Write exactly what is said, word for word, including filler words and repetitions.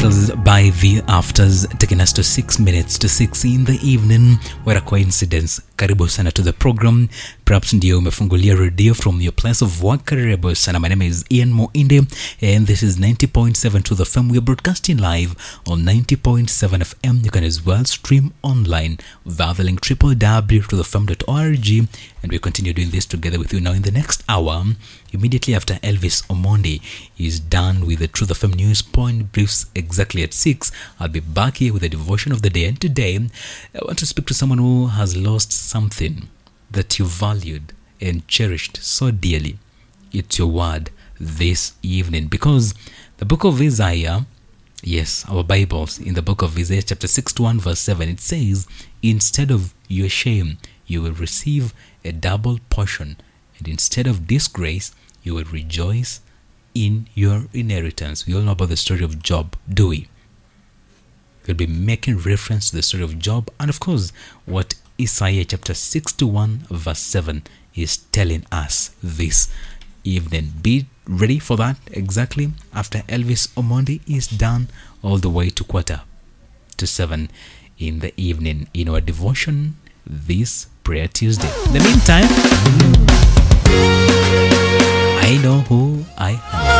whistles by the afters, taking us to six minutes to six in the evening. What a coincidence. Karibu sana to the program. Perhaps ndio umefungulia radio from your place of work. Karibu sana. My name is Ian Moinde and this is ninety point seven to the F M. We are broadcasting live on ninety point seven F M. You can as well stream online via the link w w w dot the f m dot org, and we continue doing this together with you now in the next hour. Immediately after Elvis Omondi is done with the Truth F M News Point Briefs exactly at six, I'll be back here with the devotion of the day. And today, I want to speak to someone who has lost something that you valued and cherished so dearly. It's your word this evening, because the book of Isaiah, yes, our Bibles, in the book of Isaiah chapter sixty-one verse seven, it says, instead of your shame, you will receive a double portion, and instead of disgrace, you will rejoice in your inheritance. We all know about the story of Job, do we? We'll be making reference to the story of Job, and of course, what Isaiah chapter sixty-one verse seven is telling us this evening. Be ready for that exactly after Elvis Omondi is done, all the way to quarter to seven in the evening in our devotion this Prayer Tuesday. In the meantime, I know who I am.